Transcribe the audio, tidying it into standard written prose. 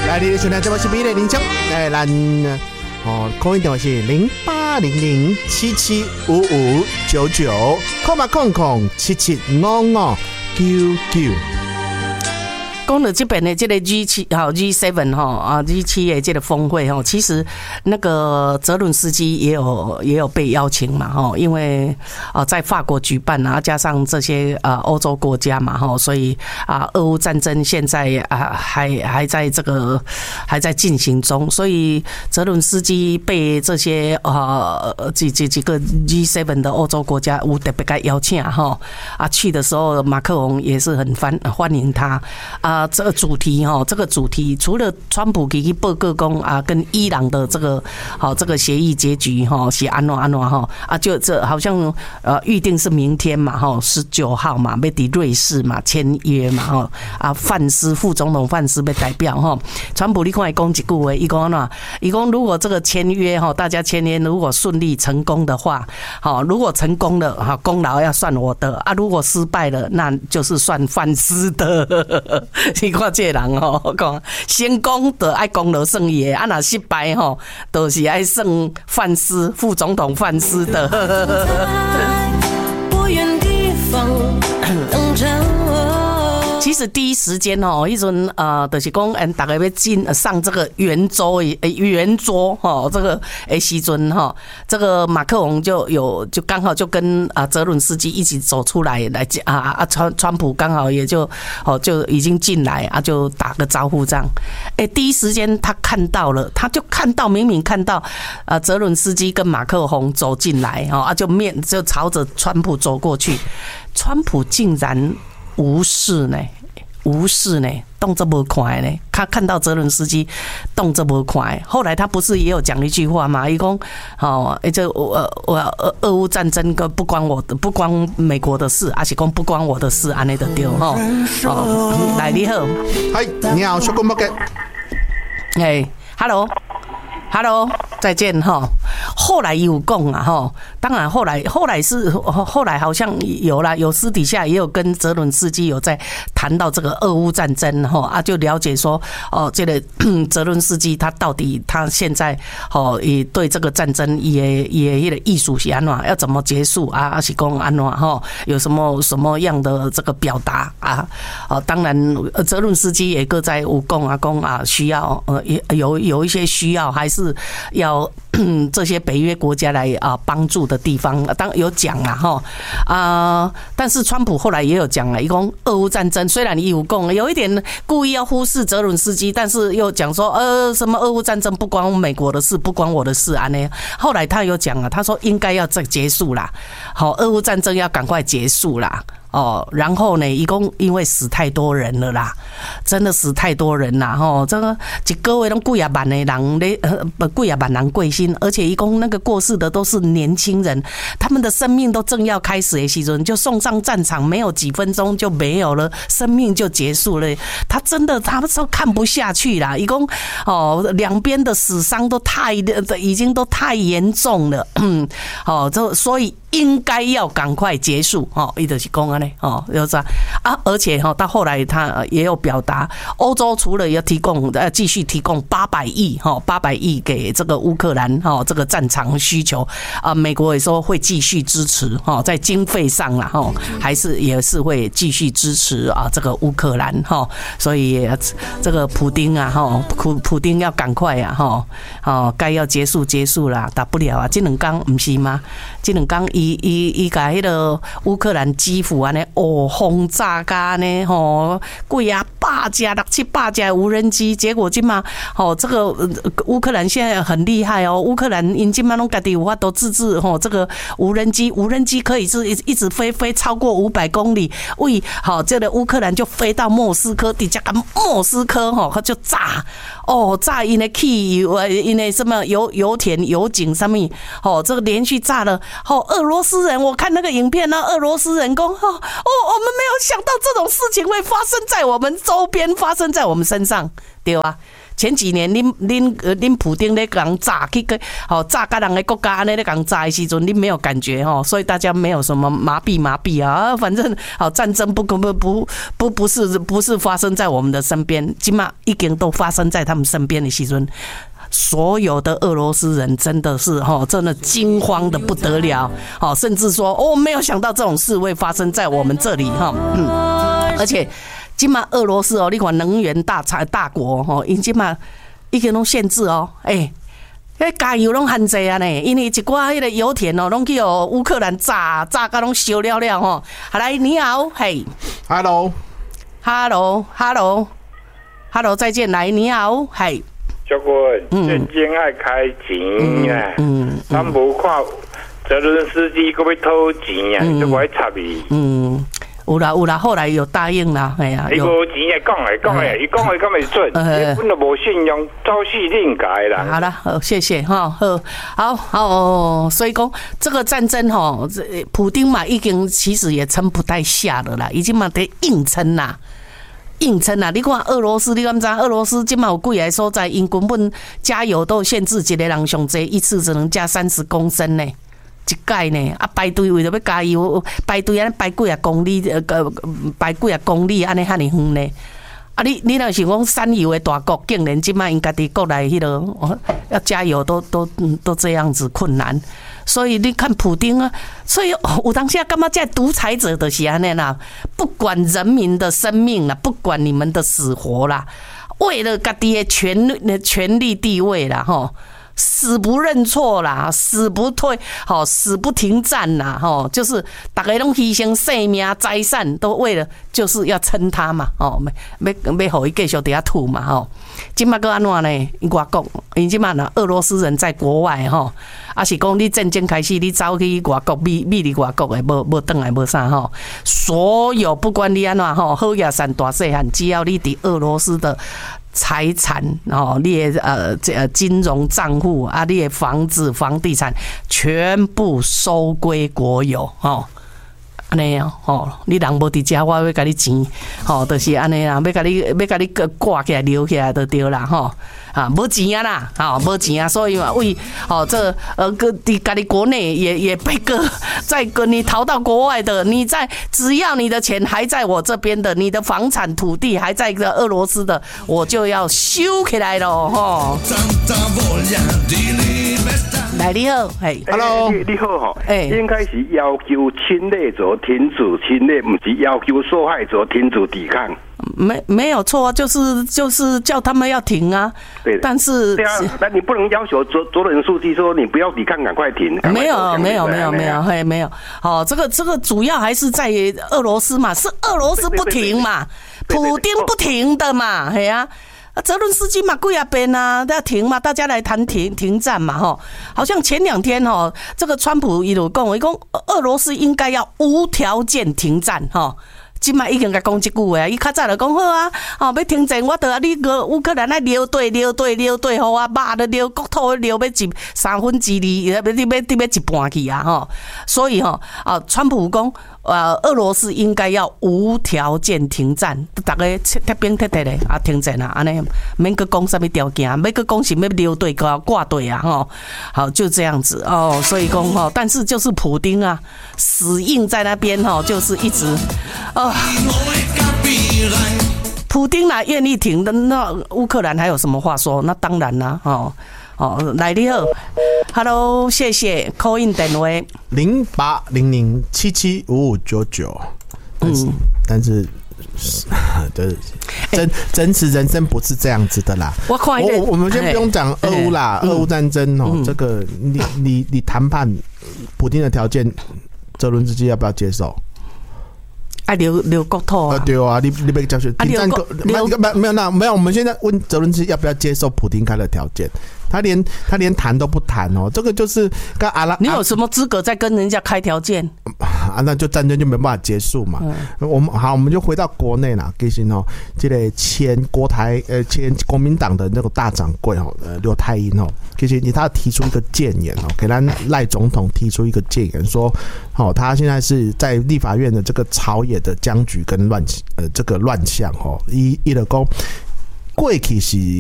来，你的收听节目是美丽林江，来咱call in电话是0800775599，00775599。 讲到这边的这个 G7 G7 的这个峰会其实那个泽伦斯基也有被邀请嘛因为在法国举办加上这些欧洲国家嘛所以俄乌战争现在还在这个还在进行中，所以泽伦斯基被这些几个 G7 的欧洲国家有特别的邀请去的时候马克龙也是很欢迎他这个主题除了川普给报告讲跟伊朗的这个协议结局是安怎就这好像预定是明天嘛19号嘛要在瑞士嘛签约嘛范斯副总统范斯要代表川普你看他讲一句话，他讲安怎？他讲如果这个签约大家签约如果顺利成功的话如果成功了功劳要算我的如果失败了那就是算范斯的。你看这个人讲成功就爱功劳算伊的，若失败就是爱算范斯副总统范斯的。其实第一时间迄阵就是讲大家要上这个圆桌这个时阵这个马克龙就刚好就跟泽伦斯基一起走出来川普刚好也就已经进来就打个招呼这样。第一时间他看到了，他就明明看到泽伦斯基跟马克龙走进来就朝着川普走过去，川普竟然无视呢，动作不快呢。他看到泽伦斯基动作不快，后来他不是也有讲一句话吗？他说这俄乌战争不关美国的事，还是讲不关我的事，安尼就对来你好， 嗨，你好，小公伯给 ，Hello，再见后来有讲当然后来好像有私底下也有跟泽伦斯基有在谈到这个俄乌战争就了解说这个泽伦斯基他到底他现在也对这个战争也艺术是安怎要怎么结束还是讲安怎有什么样的这个表达当然泽伦斯基也各在有讲需要有一些需要还是要这些北约国家来帮助的地方，当然有讲但是川普后来也有讲他说俄乌战争虽然你有讲有一点故意要忽视泽伦斯基，但是又讲说什么俄乌战争不关美国的事，不关我的事后来他有讲他说应该要结束啦，俄乌战争要赶快结束啦。然后呢，因为死太多人了啦，真的死太多人啦这个一个月都几啊万的人几啊万人过身，而且那个过世的都是年轻人，他们的生命都正要开始的时候就送上战场，没有几分钟就没有了，生命就结束了。他们都看不下去啦，两边的死伤都已经都太严重了，所以应该要赶快结束他就是说这样就是而且到后来他也有表达，欧洲除了要继续提供800亿给这个乌克兰这个战场需求美国也说会继续支持在经费上啦也是会继续支持这个乌克兰所以这个普丁普丁要赶快该要结束啦，大不了这两天不是吗？这两天伊把迄个乌克兰基辅安尼轰炸噶呢几啊百架600-700架无人机，结果今嘛这个乌克兰现在很厉害乌克兰因今嘛拢家己有法度自制这个无人机可以是一直飞超过500公里，这个乌克兰就飞到莫斯科，直接把莫斯科他就炸炸因的汽油因的什么油田油井上面这个连续炸了俄罗斯人，我看那个影片呢，俄罗斯人讲我们没有想到这种事情会发生在我们周边，发生在我们身上，对吧？前几年恁普丁咧讲炸去个炸甲人的国家安尼咧讲炸的时阵，恁没有感觉所以大家没有什么麻痹啊，反正战争不是发生在我们的身边，起码已经都发生在他们身边的时阵。所有的俄罗斯人真的是真的惊慌的不得了，甚至说没有想到这种事会发生在我们这里而且今嘛俄罗斯你看能源大国因今嘛已经拢限制加油拢限制啊呢，因为一寡迄个油田拢去乌克兰炸甲拢烧了好来，你好，嘿 ，Hello， 再见，来，你好，嘿。 小君，真正爱开钱啊！咱无看泽伦斯基搁要偷钱啊，就不爱插伊。 有啦，后来有答应啦，哎呀， 伊无钱诶，讲诶，伊讲诶，敢会准？根本就无信用，走死另改啦。 好了，谢谢哈，好，所以讲这个战争普丁嘛，已经其实也撑不太下了啦，已经嘛得硬撑啦。你看俄罗斯，你敢知？俄罗斯今嘛有几个所在，因根本加油都限制一个人上济，一次只能加30公升呢，一届呢排队为了要加油，排队安排几啊公里，安尼遐尼远呢。你若想讲产油的大国，竟然今嘛因家己国内迄个要加油都这样子困难。所以你看普丁啊，所以有当下干嘛在独裁者的是安尼啦，不管人民的生命啦，不管你们的死活啦，为了家己的权力地位啦，死不认错啦，死不退，死不停战啦，就是大家拢牺牲性命、财产，都为了就是要撑他嘛，要互伊继续伫遐吐嘛，今嘛个安怎呢？外国，因今嘛俄罗斯人在国外啊是讲你战争开始，你走去外国，秘离外国的，无转来无啥所有不管你安怎好野善大细汉，只要你伫俄罗斯的财产你的金融账户啊，你的房子、房地产全部收归国有安尼你人无伫遮，我要甲你钱就是安尼啦，要甲你挂起来留起来就对啦无钱啊啦，无钱啊，所以嘛为这伫家己国内也被在你逃到国外的，只要你的钱还在我这边的，你的房产土地还在俄罗斯的，我就要收起来咯来，你好，嘿 ，Hello， 你好应该是要求侵略者停止侵略，不是要求受害者停止抵抗。 没有错，就是叫他们要停啊。对，但是对啊，那你不能要求泽伦斯基说你不要抵抗，赶快停。 没有，没有，这个主要还是在俄罗斯嘛，是俄罗斯不停嘛，普丁不停的嘛，嘿啊。泽伦斯基嘛，几啊遍啊，要停嘛，大家来谈停战嘛，好像前2天这个川普伊就讲，俄罗斯应该要无条件停战今嘛已经甲讲这句话，伊较早就讲好啊，要停战，我得你个乌克兰来留队，好啊，肉都留，国土留要1/3，你要一半去啊，所以川普讲，俄罗斯应该要无条件停战，大家贴兵贴的停战啊，安尼免去讲什么条件，免去讲是要留队挂队啊，好就这样子所以讲但是就是普丁啊，死硬在那边就是一直普丁哪愿意停的？那乌克兰还有什么话说？那当然啦，来你好 ，Hello， 谢谢 ，call in 电话 0800775599，但是真实人生不是这样子的啦。我们先不用讲俄乌啦，俄乌战争这个你谈判普丁的条件，泽伦斯基要不要接受？ 留国土啊！ 对啊，你别教学停战没有，我们现在问泽伦斯基要不要接受普丁开的条件，他连谈都不谈这个就是跟你有什么资格在跟人家开条件？ 啊，那就战争就没办法结束嘛。我们就回到国内啦，其实哦，这个前国民党的那个大掌柜刘太英哦，其实他提出一个谏言哦，给咱赖总统提出一个谏言说，他现在是在立法院的这个朝野的僵局跟这个乱象哦，一的讲过去是